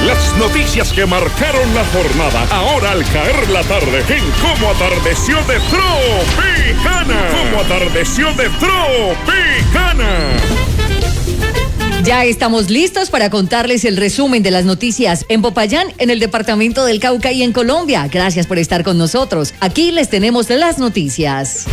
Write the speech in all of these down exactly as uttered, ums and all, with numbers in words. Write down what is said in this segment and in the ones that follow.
Las noticias que marcaron la jornada, ahora al caer la tarde, en Cómo Atardeció de Tropicana. Cómo Atardeció de Tropicana. Ya estamos listos para contarles el resumen de las noticias en Popayán, en el departamento del Cauca y en Colombia. Gracias por estar con nosotros. Aquí les tenemos las noticias.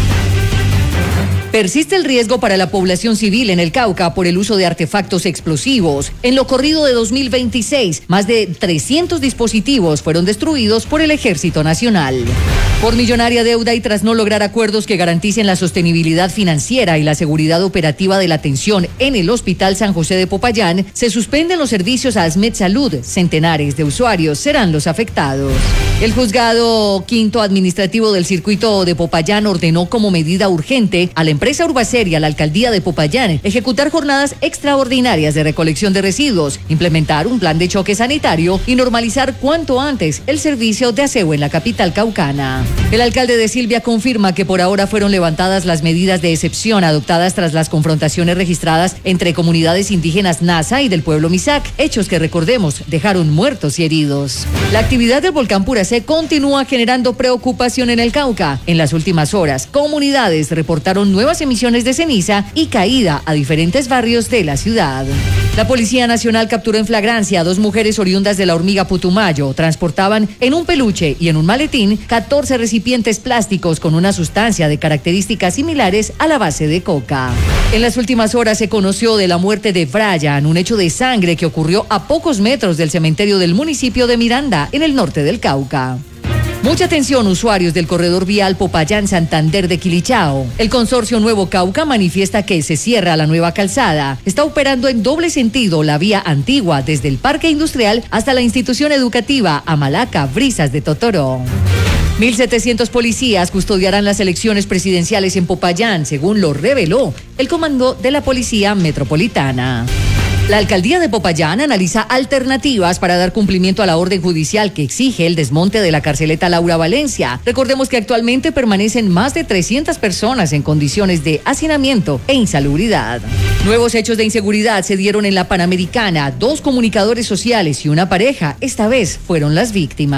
Persiste el riesgo para la población civil en el Cauca por el uso de artefactos explosivos. En lo corrido de dos mil veintiséis, más de trescientos dispositivos fueron destruidos por el Ejército Nacional. Por millonaria deuda y tras no lograr acuerdos que garanticen la sostenibilidad financiera y la seguridad operativa de la atención en el Hospital San José de Popayán, se suspenden los servicios a Asmed Salud. Centenares de usuarios serán los afectados. El juzgado quinto administrativo del circuito de Popayán ordenó como medida urgente a la empresa Urbacer y a la alcaldía de Popayán ejecutar jornadas extraordinarias de recolección de residuos, implementar un plan de choque sanitario y normalizar cuanto antes el servicio de aseo en la capital caucana. El alcalde de Silvia confirma que por ahora fueron levantadas las medidas de excepción adoptadas tras las confrontaciones registradas entre comunidades indígenas Nasa y del pueblo Misac, hechos que, recordemos, dejaron muertos y heridos. La actividad del volcán Puracé continúa generando preocupación en el Cauca. En las últimas horas, comunidades reportaron nuevas emisiones de ceniza y caída a diferentes barrios de la ciudad. La Policía Nacional capturó en flagrancia a dos mujeres oriundas de la Hormiga Putumayo. Transportaban en un peluche y en un maletín catorce recipientes plásticos con una sustancia de características similares a la base de coca. En las últimas horas se conoció de la muerte de Brian, un hecho de sangre que ocurrió a pocos metros del cementerio del municipio de Miranda, en el norte del Cauca. Mucha atención, usuarios del corredor vial Popayán-Santander de Quilichao. El consorcio Nuevo Cauca manifiesta que se cierra la nueva calzada. Está operando en doble sentido la vía antigua desde el parque industrial hasta la institución educativa Amalaca Brisas de Totoró. mil setecientos policías custodiarán las elecciones presidenciales en Popayán, según lo reveló el comando de la Policía Metropolitana. La alcaldía de Popayán analiza alternativas para dar cumplimiento a la orden judicial que exige el desmonte de la carceleta Laura Valencia. Recordemos que actualmente permanecen más de trescientas personas en condiciones de hacinamiento e insalubridad. Nuevos hechos de inseguridad se dieron en la Panamericana. Dos comunicadores sociales y una pareja, esta vez, fueron las víctimas.